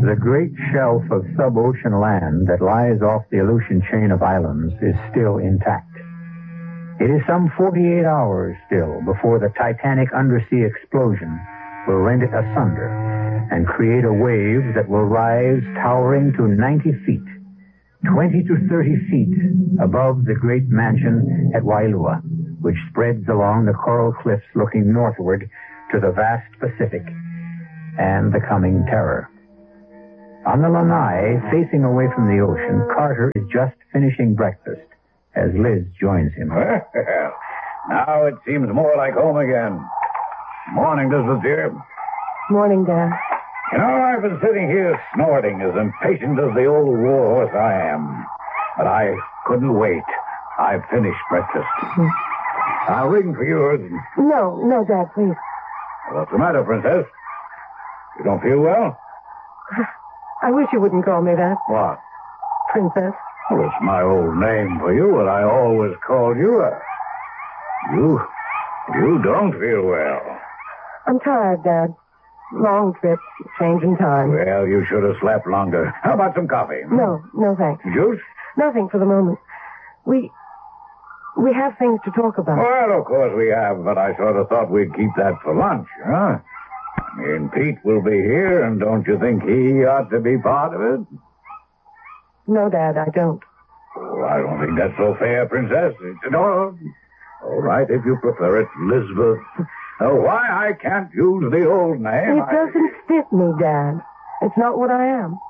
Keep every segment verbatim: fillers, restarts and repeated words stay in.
The great shelf of sub-ocean land that lies off the Aleutian chain of islands is still intact. It is some forty-eight hours still before the titanic undersea explosion will rend it asunder and create a wave that will rise towering to ninety feet, twenty to thirty feet above the great mansion at Wailua, which spreads along the coral cliffs looking northward to the vast Pacific and the coming terror. On the lanai, facing away from the ocean, Carter is just finishing breakfast as Liz joins him. Well, now it seems more like home again. Morning, Elizabeth dear. Morning, Dad. You know, I've been sitting here snorting as impatient as the old warhorse I am. But I couldn't wait. I've finished breakfast. Mm. I'll ring for yours. No, no, Dad, please. What's the matter, Princess? You don't feel well? I wish you wouldn't call me that. What? Princess. Well, it's my old name for you, and I always called you a... You... You don't feel well. I'm tired, Dad. Long trip, change in time. Well, you should have slept longer. How about some coffee? No, no thanks. Juice? Nothing for the moment. We... We have things to talk about. Well, of course we have, but I sort of thought we'd keep that for lunch, huh? I mean, Pete will be here, and don't you think he ought to be part of it? No, Dad, I don't. Oh, I don't think that's so fair, Princess. No, all right, if you prefer it, Elizabeth. Uh, why I can't use the old name? It I... doesn't fit me, Dad. It's not what I am.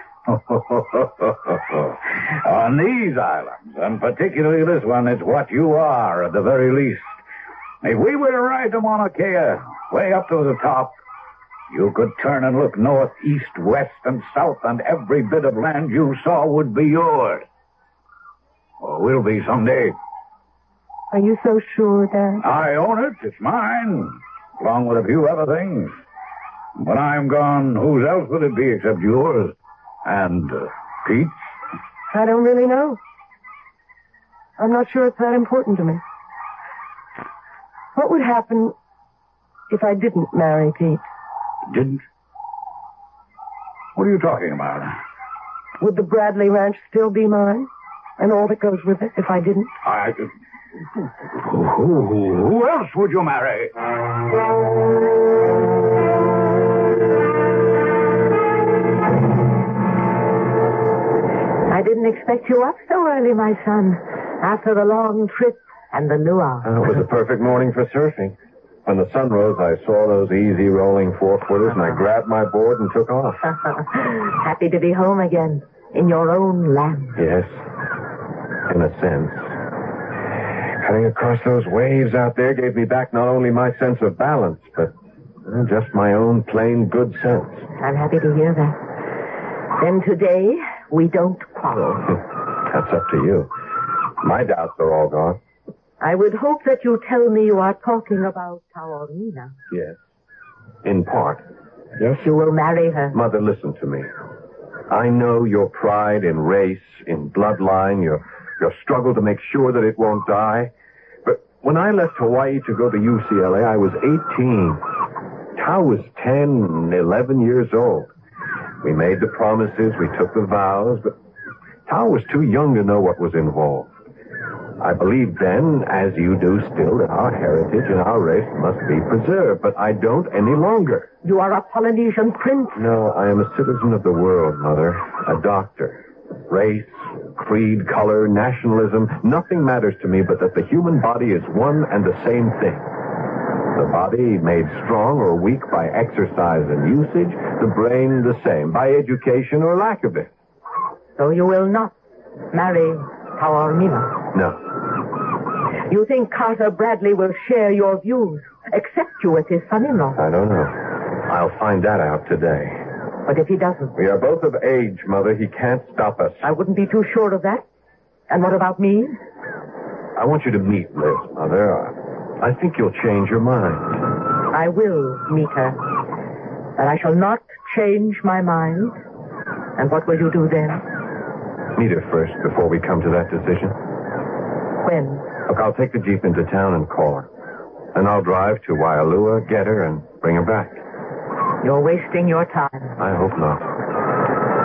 On these islands, and particularly this one, it's what you are at the very least. If we were to ride to Mauna Kea, way up to the top, you could turn and look north, east, west, and south, and every bit of land you saw would be yours. Or will be someday. Are you so sure, Dad? I own it. It's mine, along with a few other things. When I'm gone, whose else would it be except yours? And uh, Pete's? I don't really know. I'm not sure it's that important to me. What would happen if I didn't marry Pete? Didn't? What are you talking about? Would the Bradley Ranch still be mine? And all that goes with it if I didn't? I... Who, who, who else would you marry? I didn't expect you up so early, my son, after the long trip and the luau. Uh, it was a perfect morning for surfing. When the sun rose, I saw those easy rolling four-footers, and I grabbed my board and took off. Happy to be home again, in your own land. Yes, in a sense. Cutting across those waves out there gave me back not only my sense of balance, but uh, just my own plain good sense. I'm happy to hear that. Then today, we don't quarrel. That's up to you. My doubts are all gone. I would hope that you tell me you are talking about Taormina. Yes. In part. Yes, you will marry her. Mother, listen to me. I know your pride in race, in bloodline, your, your struggle to make sure that it won't die. But when I left Hawaii to go to U C L A, I was eighteen. Tao was ten, eleven years old. We made the promises, we took the vows, but Tao was too young to know what was involved. I believed then, as you do still, that our heritage and our race must be preserved, but I don't any longer. You are a Polynesian prince. No, I am a citizen of the world, Mother. A doctor. Race, creed, color, nationalism, nothing matters to me but that the human body is one and the same thing. The body made strong or weak by exercise and usage, the brain the same, by education or lack of it. So you will not marry Taormina? No. You think Carter Bradley will share your views, accept you as his son-in-law? I don't know. I'll find that out today. But if he doesn't? We are both of age, Mother. He can't stop us. I wouldn't be too sure of that. And what about me? I want you to meet Liz, Mother. I think you'll change your mind. I will meet her. But I shall not change my mind. And what will you do then? Meet her first before we come to that decision. When? Look, I'll take the Jeep into town and call her. Then I'll drive to Waialua, get her, and bring her back. You're wasting your time. I hope not.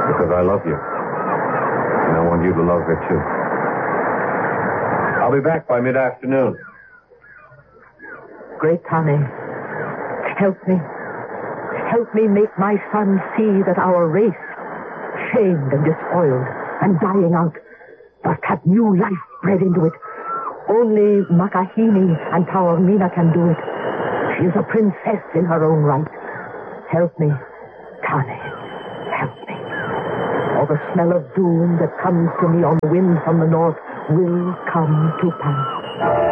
Because I love you. And I want you to love her, too. I'll be back by mid-afternoon. Great Tane, help me. Help me make my son see that our race, shamed and despoiled and dying out, must have new life bred into it. Only Makahini and Taormina can do it. She is a princess in her own right. Help me, Tane. Help me. Or the smell of doom that comes to me on the wind from the north will come to pass.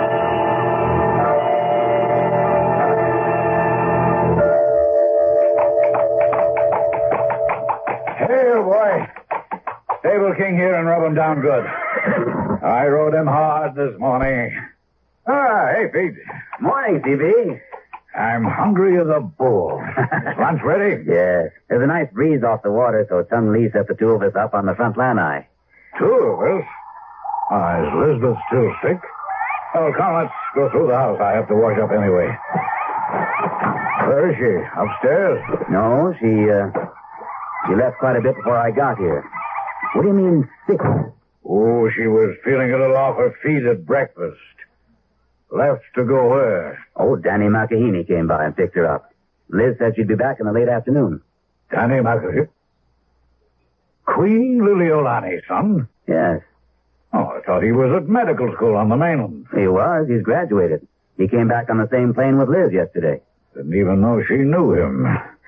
Boy. Stable King here and rub him down good. I rode him hard this morning. Ah, hey, Pete. Morning, C B. I'm hungry as a bull. Is lunch ready? Yes. There's a nice breeze off the water, so Tung Lee set the two of us up on the front lanai. Two of us? Ah, is Elizabeth still sick? Oh, come, let's go through the house. I have to wash up anyway. Where is she? Upstairs? No, she, uh... She left quite a bit before I got here. What do you mean, sick? Oh, she was feeling a little off her feet at breakfast. Left to go where? Oh, Danny Makahini came by and picked her up. Liz said she'd be back in the late afternoon. Danny Makahini? Queen Liliolani's son? Yes. Oh, I thought he was at medical school on the mainland. He was. He's graduated. He came back on the same plane with Liz yesterday. Didn't even know she knew him.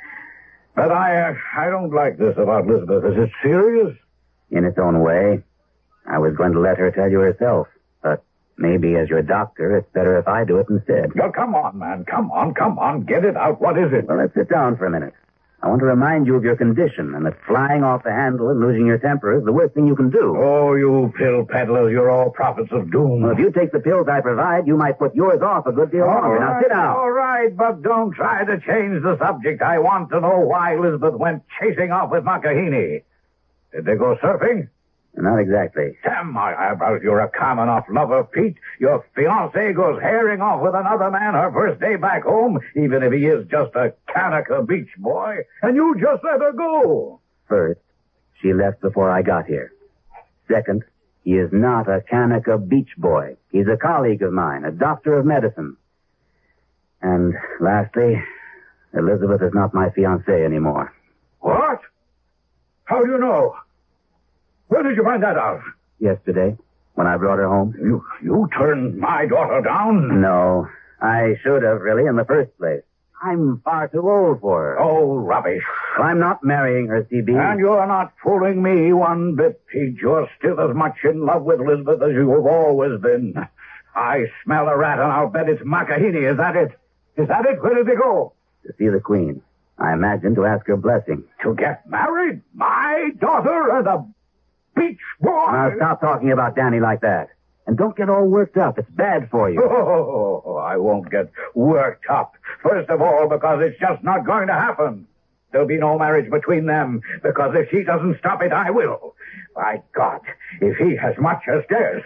But I, uh, I don't like this about Elizabeth. Is it serious? In its own way. I was going to let her tell you herself. But maybe as your doctor, it's better if I do it instead. Well, come on, man. Come on, come on. Get it out. What is it? Well, let's sit down for a minute. I want to remind you of your condition and that flying off the handle and losing your temper is the worst thing you can do. Oh, you pill peddlers. You're all prophets of doom. Well, if you take the pills I provide, you might put yours off a good deal all longer. Right, now, sit down. All right, but don't try to change the subject. I want to know why Elizabeth went chasing off with Makahini. Did they go surfing? Not exactly. Damn my eyebrows, you're a common off lover, Pete. Your fiancée goes herring off with another man her first day back home, even if he is just a Kanaka beach boy, and you just let her go. First, she left before I got here. Second, he is not a Kanaka beach boy. He's a colleague of mine, a doctor of medicine. And lastly, Elizabeth is not my fiancée anymore. What? How do you know? Where did you find that out? Yesterday, when I brought her home. You you turned my daughter down? No, I should have, really, in the first place. I'm far too old for her. Oh, rubbish. Well, I'm not marrying her, C B. And you're not fooling me one bit, Pete. You're still as much in love with Elizabeth as you have always been. I smell a rat, and I'll bet it's Makahini. Is that it? Is that it? Where did they go? To see the Queen. I imagine to ask her blessing. To get married? My daughter and a beach boy? Now, stop talking about Danny like that. And don't get all worked up. It's bad for you. Oh, I won't get worked up. First of all, because it's just not going to happen. There'll be no marriage between them, because if she doesn't stop it, I will. By God, if he has much as dares.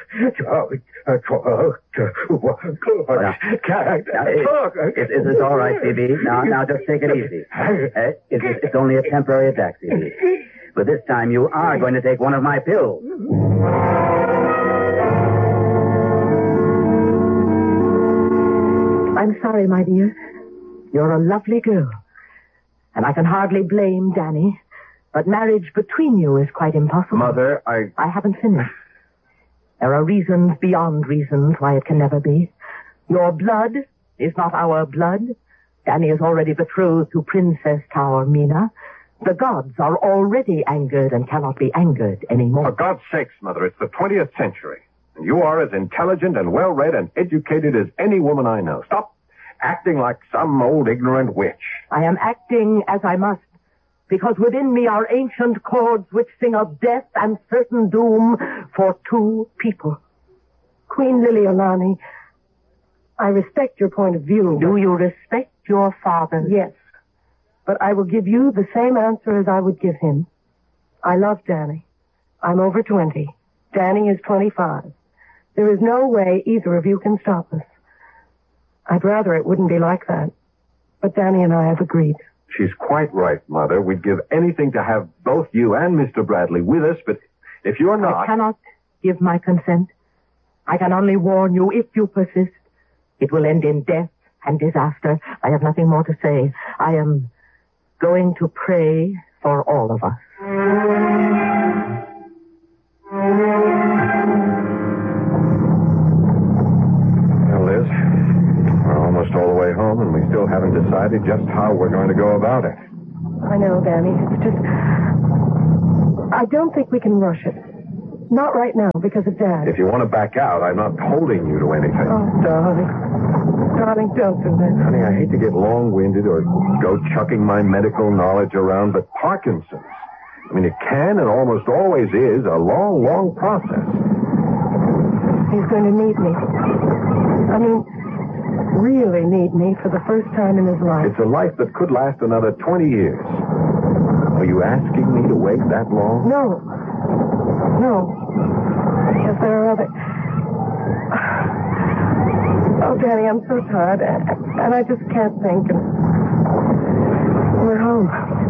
It's all right, C B. Now, now, just take it easy. Uh, it's, it's only a temporary attack, C B. But this time you are going to take one of my pills. I'm sorry, my dear. You're a lovely girl. And I can hardly blame Danny. But marriage between you is quite impossible. Mother, I... I haven't finished. There are reasons beyond reasons why it can never be. Your blood is not our blood. Danny is already betrothed to Princess Taormina. The gods are already angered and cannot be angered anymore. For God's sakes, Mother, it's the twentieth century. And you are as intelligent and well-read and educated as any woman I know. Stop acting like some old ignorant witch. I am acting as I must, because within me are ancient chords which sing of death and certain doom for two people. Queen Liliolani, I respect your point of view. Do you respect your father? Yes. But I will give you the same answer as I would give him. I love Danny. I'm over twenty. Danny is twenty-five. There is no way either of you can stop us. I'd rather it wouldn't be like that. But Danny and I have agreed. She's quite right, Mother. We'd give anything to have both you and Mister Bradley with us, but if you're not... I cannot give my consent. I can only warn you, if you persist, it will end in death and disaster. I have nothing more to say. I am going to pray for all of us. Well, Liz, we're almost all the way home, and we still haven't decided just how we're going to go about it. I know, Danny. It's just... I don't think we can rush it. Not right now, because of Dad. If you want to back out, I'm not holding you to anything. Oh, darling. Darling, don't do that. Honey, I hate to get long-winded or go chucking my medical knowledge around, but Parkinson's, I mean, it can and almost always is a long, long process. He's going to need me. I mean, really need me for the first time in his life. It's a life that could last another twenty years. Are you asking me to wait that long? No. No. Because there are other... Oh, Danny, I'm so tired, and, and I just can't think, and we're home.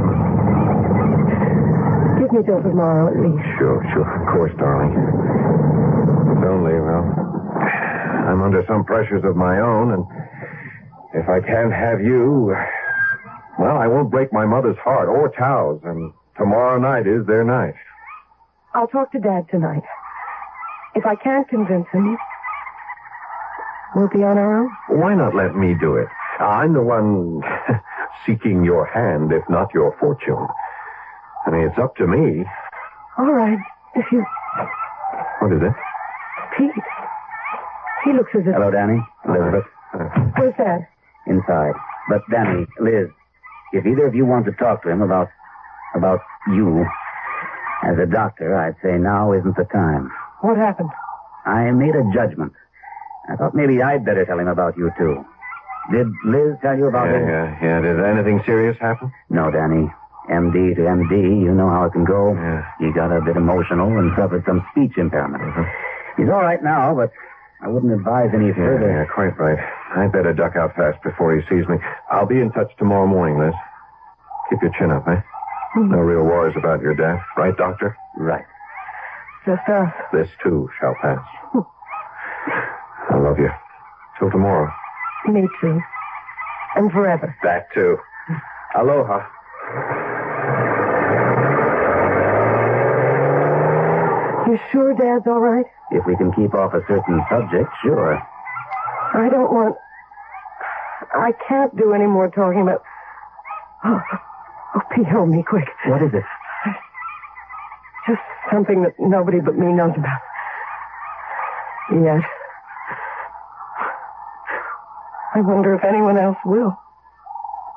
Give me till tomorrow, at least. Sure, sure. Of course, darling. It's only, well, I'm under some pressures of my own, and if I can't have you, well, I won't break my mother's heart or Tao's, and tomorrow night is their night. I'll talk to Dad tonight. If I can't convince him, we'll be on our own. Why not let me do it? I'm the one seeking your hand, if not your fortune. I mean, it's up to me. All right. If you... What is it? Pete. He looks as if... Hello, Danny. Elizabeth. Uh, Where's Dad? Inside. But, Danny, Liz, if either of you want to talk to him about... about you... As a doctor, I'd say now isn't the time. What happened? I made a judgment. I thought maybe I'd better tell him about you, too. Did Liz tell you about yeah, it? yeah, yeah. Did anything serious happen? No, Danny. M D to M D, you know how it can go. Yeah. He got a bit emotional and suffered some speech impairment. Uh-huh. He's all right now, but I wouldn't advise any Yeah, further. yeah, quite right. I'd better duck out fast before he sees me. I'll be in touch tomorrow morning, Liz. Keep your chin up, eh? No real worries about your death. Right, Doctor? Right. Just us. This, too, shall pass. I love you. Till tomorrow. Me too. And forever. That, too. Aloha. You sure Dad's all right? If we can keep off a certain subject, sure. I don't want... I can't do any more talking about... Oh, oh Pete, hold me quick. What is it? Just something that nobody but me knows about. Yet. I wonder if anyone else will.